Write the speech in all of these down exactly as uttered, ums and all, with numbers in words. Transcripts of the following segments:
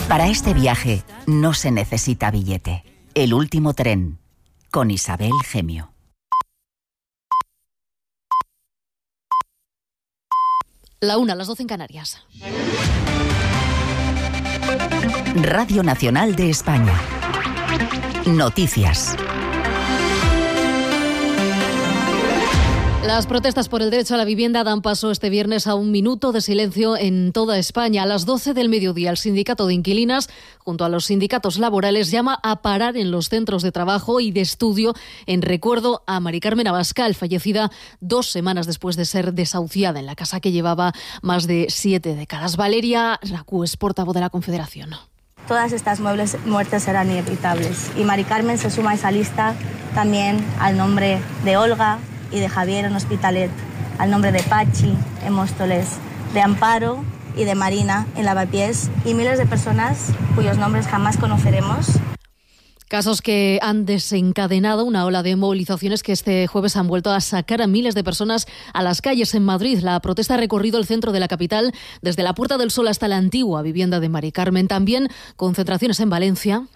Para este viaje no se necesita billete. El último tren, con Isabel Gemio. La una, las doce en Canarias. Radio Nacional de España. Noticias. Las protestas por el derecho a la vivienda dan paso este viernes a un minuto de silencio en toda España. A las doce del mediodía, el sindicato de inquilinas, junto a los sindicatos laborales, llama a parar en los centros de trabajo y de estudio en recuerdo a Mari Carmen Abascal, fallecida dos semanas después de ser desahuciada en la casa que llevaba más de siete décadas. Valeria Racú es portavoz de la Confederación. Todas estas muertes eran inevitables y Mari Carmen se suma a esa lista también al nombre de Olga y de Javier en Hospitalet, al nombre de Pachi en Móstoles, de Amparo y de Marina en Lavapiés y miles de personas cuyos nombres jamás conoceremos. Casos que han desencadenado una ola de movilizaciones que este jueves han vuelto a sacar a miles de personas a las calles en Madrid. La protesta ha recorrido el centro de la capital, desde la Puerta del Sol hasta la antigua vivienda de Mari Carmen. También concentraciones en Valencia,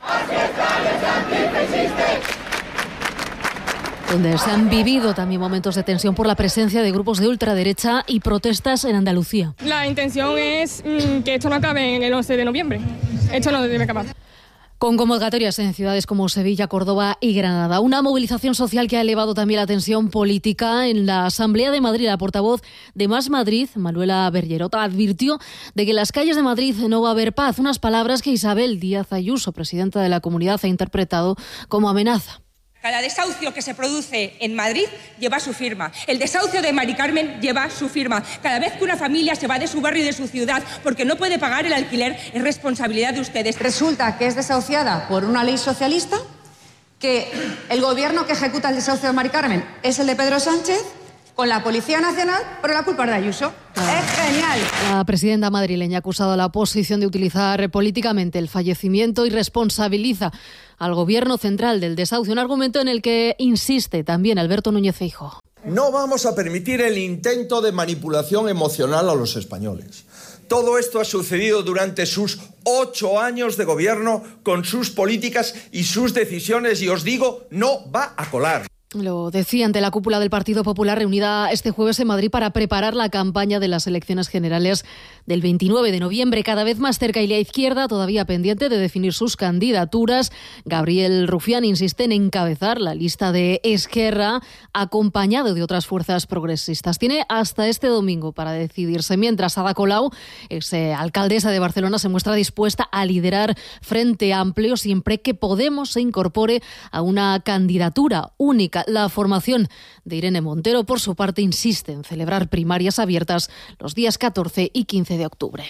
donde se han vivido también momentos de tensión por la presencia de grupos de ultraderecha y protestas en Andalucía. La intención es mmm, que esto no acabe en el once de noviembre. Esto no debe acabar. Con convocatorias en ciudades como Sevilla, Córdoba y Granada. Una movilización social que ha elevado también la tensión política. En la Asamblea de Madrid, la portavoz de Más Madrid, Manuela Bergerota, advirtió de que en las calles de Madrid no va a haber paz. Unas palabras que Isabel Díaz Ayuso, presidenta de la comunidad, ha interpretado como amenaza. Cada desahucio que se produce en Madrid lleva su firma. El desahucio de Mari Carmen lleva su firma. Cada vez que una familia se va de su barrio y de su ciudad porque no puede pagar el alquiler, es responsabilidad de ustedes. Resulta que es desahuciada por una ley socialista, que el gobierno que ejecuta el desahucio de Mari Carmen es el de Pedro Sánchez, con la Policía Nacional, pero la culpa es de Ayuso. Ah. Es genial. La presidenta madrileña ha acusado a la oposición de utilizar políticamente el fallecimiento y responsabiliza al gobierno central del desahucio, un argumento en el que insiste también Alberto Núñez Feijóo. No vamos a permitir el intento de manipulación emocional a los españoles. Todo esto ha sucedido durante sus ocho años de gobierno, con sus políticas y sus decisiones, y os digo, no va a colar. Lo decía ante la cúpula del Partido Popular reunida este jueves en Madrid para preparar la campaña de las elecciones generales del veintinueve de noviembre, cada vez más cerca, y la izquierda todavía pendiente de definir sus candidaturas. Gabriel Rufián insiste en encabezar la lista de Esquerra, acompañado de otras fuerzas progresistas. Tiene hasta este domingo para decidirse, mientras Ada Colau, ex alcaldesa de Barcelona, se muestra dispuesta a liderar Frente Amplio siempre que Podemos se incorpore a una candidatura única. La formación de Irene Montero, por su parte, insiste en celebrar primarias abiertas los días catorce y quince de octubre.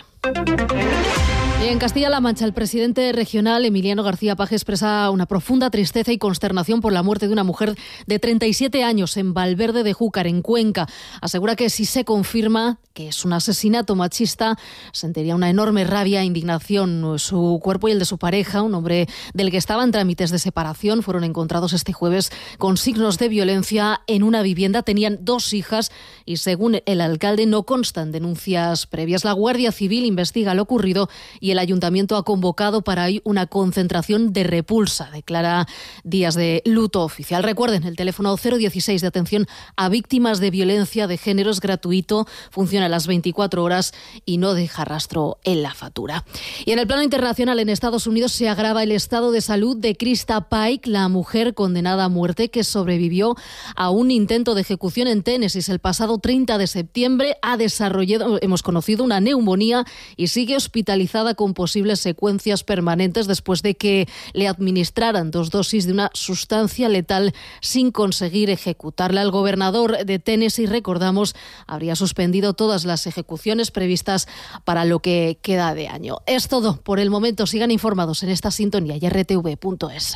Y en Castilla-La Mancha, el presidente regional, Emiliano García Paje, expresa una profunda tristeza y consternación por la muerte de una mujer de treinta y siete años en Valverde de Júcar, en Cuenca. Asegura que si se confirma que es un asesinato machista, sentiría una enorme rabia e indignación. Su cuerpo y el de su pareja, un hombre del que estaba en trámites de separación, fueron encontrados este jueves con signos de violencia en una vivienda. Tenían dos hijas y, según el alcalde, no constan denuncias previas. La Guardia Civil investiga lo ocurrido y el Ayuntamiento ha convocado para hoy una concentración de repulsa. Declara días de luto oficial. Recuerden, el teléfono cero dieciséis de atención a víctimas de violencia de género es gratuito, funciona a las veinticuatro horas y no deja rastro en la factura. Y en el plano internacional, en Estados Unidos se agrava el estado de salud de Krista Pike, la mujer condenada a muerte que sobrevivió a un intento de ejecución en Tennessee el pasado treinta de septiembre. Ha desarrollado, hemos conocido, una neumonía y sigue hospitalizada con posibles secuencias permanentes después de que le administraran dos dosis de una sustancia letal sin conseguir ejecutarla. El gobernador de Tennessee, recordamos, habría suspendido todas las ejecuciones previstas para lo que queda de año. Es todo por el momento. Sigan informados en esta sintonía y r t v punto es.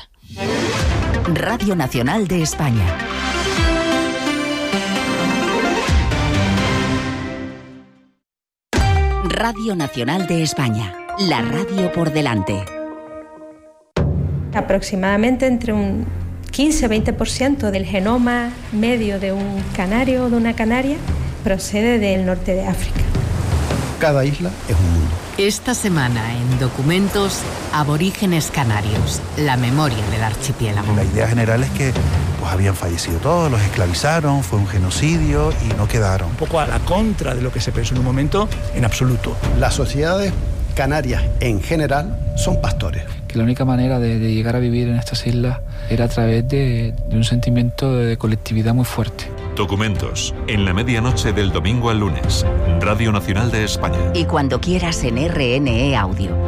Radio Nacional de España. Radio Nacional de España. La radio por delante. Aproximadamente entre un quince a veinte por ciento del genoma medio de un canario o de una canaria procede del norte de África. Cada isla es un mundo. Esta semana en Documentos, aborígenes canarios, la memoria del archipiélago. La idea general es que pues, habían fallecido todos, los esclavizaron, fue un genocidio y no quedaron. Un poco a la contra de lo que se pensó en un momento, en absoluto. Las sociedades canarias en general son pastores. Que la única manera de, de llegar a vivir en estas islas era a través de, de un sentimiento de colectividad muy fuerte. Documentos, en la medianoche del domingo al lunes, Radio Nacional de España. Y cuando quieras en R N E Audio.